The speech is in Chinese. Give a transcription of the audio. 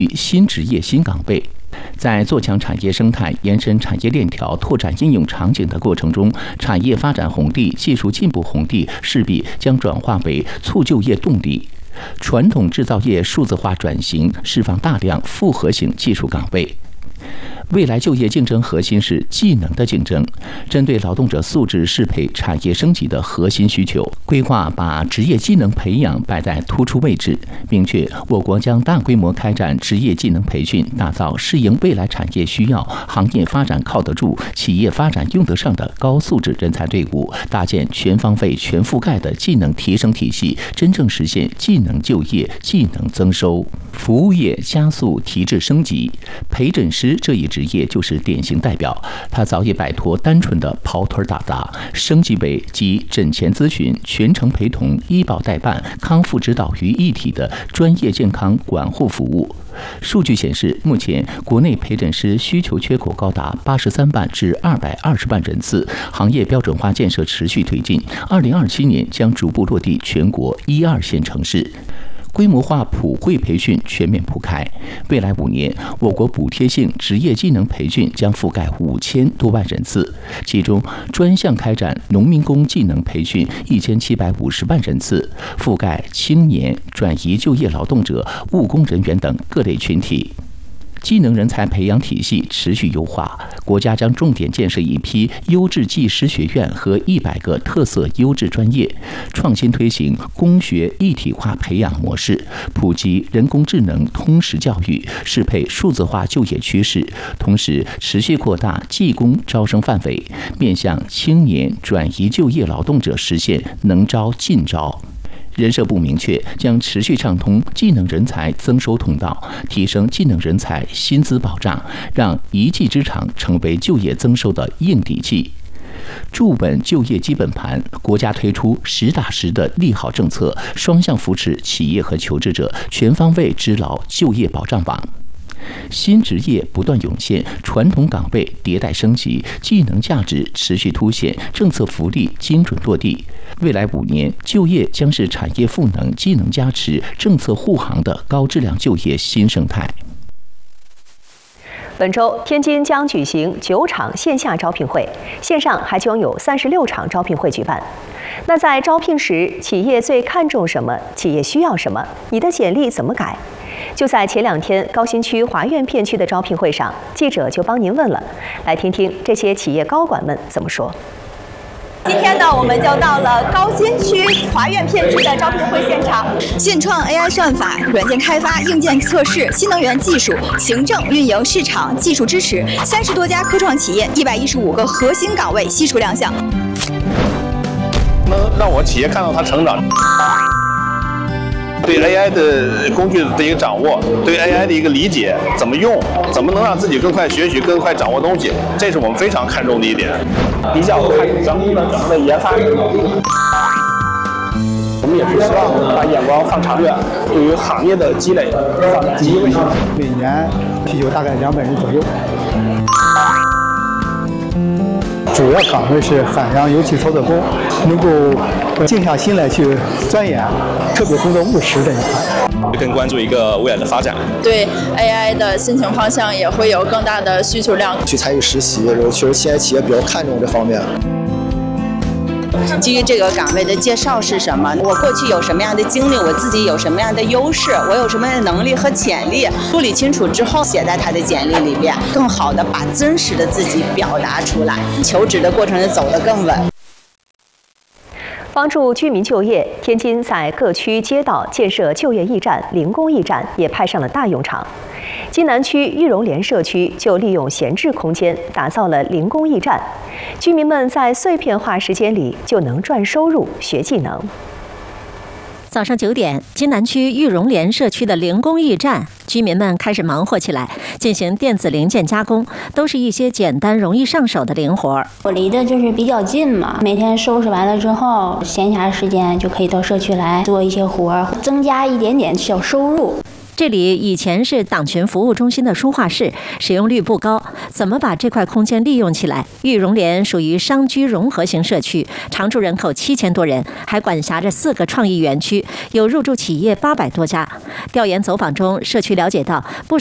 新职业新岗位。在做强产业生态、延伸产业链条、拓展应用场景的过程中，产业发展红利、技术进步红利势必将转化为促就业动力。传统制造业数字化转型，释放大量复合型技术岗位。未来就业竞争核心是技能的竞争，针对劳动者素质适配产业升级的核心需求，规划把职业技能培养摆在突出位置，明确我国将大规模开展职业技能培训，打造适应未来产业需要、行业发展靠得住、企业发展用得上的高素质人才队伍，搭建全方位、全覆盖的技能提升体系，真正实现技能就业、技能增收。服务业加速提质升级，陪诊师这一职业就是典型代表。他早已摆脱单纯的跑腿打杂，升级为集诊前咨询、全程陪同、医保代办、康复指导于一体的专业健康管护服务。数据显示，目前国内陪诊师需求缺口高达83万至220万人次，行业标准化建设持续推进，2027年将逐步落地全国1、2线城市。规模化普惠培训全面铺开，未来5年，我国补贴性职业技能培训将覆盖5000多万人次，其中专项开展农民工技能培训1750万人次，覆盖青年、转移就业劳动者、务工人员等各类群体。技能人才培养体系持续优化，国家将重点建设一批优质技师学院和100个特色优质专业，创新推行工学一体化培养模式，普及人工智能通识教育，适配数字化就业趋势，同时持续扩大技工招生范围，面向青年转移就业劳动者实现能招尽招。人社部明确，将持续畅通技能人才增收通道，提升技能人才薪资保障，让一技之长成为就业增收的硬底气。筑稳就业基本盘，国家推出实打实的利好政策，双向扶持企业和求职者，全方位织牢就业保障网。新职业不断涌现，传统岗位迭代升级，技能价值持续凸显，政策福利精准落地。未来5年，就业将是产业赋能、技能加持、政策护航的高质量就业新生态。 本周，天津将举行9场线下招聘会，线上还将有36场招聘会举办。那在招聘时，企业最看重什么？企业需要什么？你的简历怎么改？就在前2天，高新区华苑片区的招聘会上，记者就帮您问了，来听听这些企业高管们怎么说。 今天呢，我们就到了高新区华苑片区的招聘会现场。 现创 AI 算法、软件开发、硬件测试、新能源技术、行政、运营、市场、技术支持，30多家科创企业，115个核心岗位悉数亮相。 能让我企业看到它成长。对 AI 的工具的一个掌握，对 AI 的一个理解，怎么用，怎么能让自己更快学习、更快掌握东西，这是我们非常看重的一点。 比较看重整体的研发能力。我们也是希望把眼光放长远，对于行业的积累放在第一位。 每年需求大概200人左右。主要岗位是海洋油气操作工，能够静下心来去钻研，特别工作务实这一块。 更关注一个未来的发展， 对 AI 的申请方向也会有更大的需求量。 去参与实习，然后确实现在企业比较看重这方面。 基于这个岗位的介绍是什么？我过去有什么样的经历？我自己有什么样的优势？我有什么样的能力和潜力？梳理清楚之后，写在他的简历里边，更好的把真实的自己表达出来，求职的过程走得更稳。 帮助居民就业，天津在各区街道建设就业驿站、零工驿站也派上了大用场。津南区玉荣联社区就利用闲置空间打造了零工驿站，居民们在碎片化时间里就能赚收入、学技能。 早上9点，津南区玉荣联社区的零工驿站，居民们开始忙活起来，进行电子零件加工，都是一些简单容易上手的零活。 我离的就是比较近嘛，每天收拾完了之后，闲暇时间就可以到社区来做一些活，增加一点点小收入。 这里以前是党群服务中心的书画室，使用率不高，怎么把这块空间利用起来？玉荣联属于商居融合型社区，常住人口7000多人，还管辖着4个创意园区，有入驻企业800多家。调研走访中，社区了解到不